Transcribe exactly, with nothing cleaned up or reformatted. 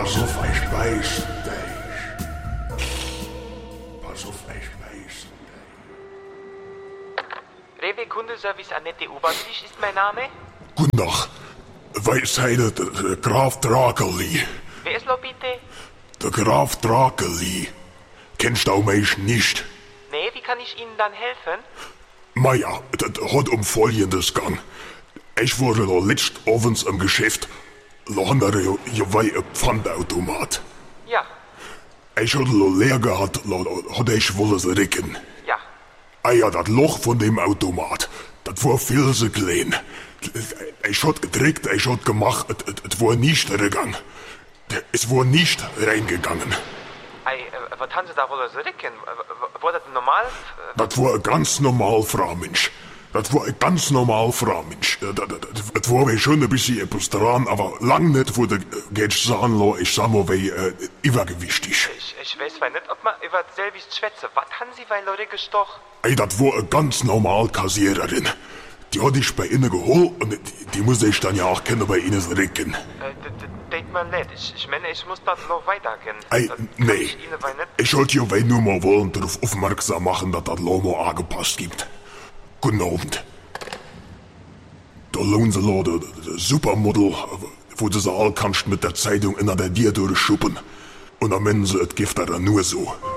Pass auf, ich beiß dich. Pass auf, ich beiß dich. Rewe Kundenservice Annette Oberlich ist mein Name. Guten Tag. Weisheide, der, der Graf Drakeli. Wer ist lo bitte? Der Graf Drakeli. Kennst du mich nicht? Nee, wie kann ich Ihnen dann helfen? Maja, das hat um Folgendes gang. Ich wurde da letzt abends im Geschäft. Da haben wir hier ein Pfandautomat. Ja, Ich hatte lo leer gehabt, da hatte ich wohl es ricken. ja. Ah ja, das Loch von dem Automat, das war viel zu klein. Ich hat gedrückt, ich hat gemacht, es war nicht reingegangen. Es war nicht reingegangen. Ei, äh, was haben Sie da wohl so ricken? Äh, War das normal? Äh, Das war ein ganz normal Fraumensch. Das war ein ganz normal Fraumensch. Das, das, das war mir schon ein bisschen etwas dran, aber lang nicht, wo der geht sagen, lo, ich sag mal, wie äh, übergewichtig. Ich, ich weiß weil nicht, ob man über selbst schwätze. Was haben Sie bei Leute gestochen? Ey, das war eine ganz normal Kassiererin. Die hatte ich bei Ihnen geholt und die, die muss ich dann ja auch kennen bei Ihnen ricken. Äh, Denkt man nicht. Ich, ich meine, ich muss das noch weitergehen. Ey, Das kann nee. Ich Ihnen weil nicht. Ich wollte ja nur mal wollen darauf aufmerksam machen, dass das Lomo angepasst gibt. Guten Abend. Da lohnt sie da, der, der Supermodel, wo du sie all kannst mit der Zeitung in der Dir durchschuppen. Und am Ende, es gibt da nur so.